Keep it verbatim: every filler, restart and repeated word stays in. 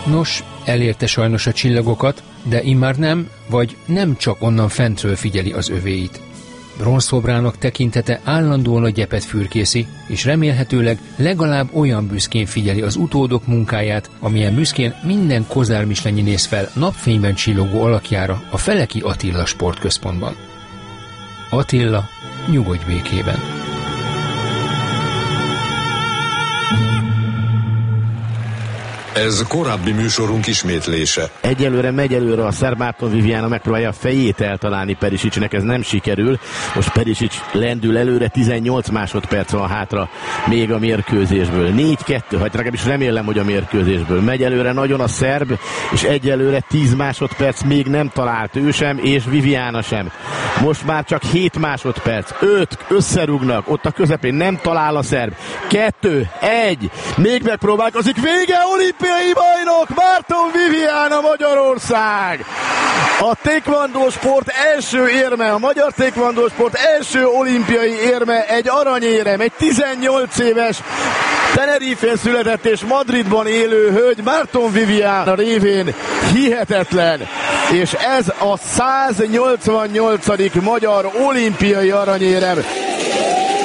Nos, elérte sajnos a csillagokat, de immár nem, vagy nem csak onnan fentről figyeli az övéit. Bronzszobrának tekintete állandóan a gyepet fürkészi, és remélhetőleg legalább olyan büszkén figyeli az utódok munkáját, amilyen büszkén minden Kozár Mislenyi néz fel napfényben csillogó alakjára a Feleki Attila Sportközpontban. Attila, nyugodj békében! Ez korábbi műsorunk ismétlése. Egyelőre megy előre a szerb Márton Viviana, megpróbálja a fejét eltalálni Perisicnek, ez nem sikerül. Most Perisic lendül előre, tizennyolc másodperc van hátra még a mérkőzésből. négy kettő, hát legalábbis remélem, hogy a mérkőzésből. Megy előre nagyon a szerb, és egyelőre tíz másodperc még nem talált ő sem, és Viviana sem. Most már csak hét másodperc, öt, összerúgnak, ott a közepén nem talál a szerb. kettő, egy, még megpróbálkozik, vége, olimpiai bajnok, Márton Viviana, Magyarország! A taekwondo sport első érme, a magyar taekwondo sport első olimpiai érme, egy aranyérem, egy tizennyolc éves Tenerifén született és Madridban élő hölgy Márton Viviana révén hihetetlen, és ez a száznyolcvannyolcadik magyar olimpiai aranyérem.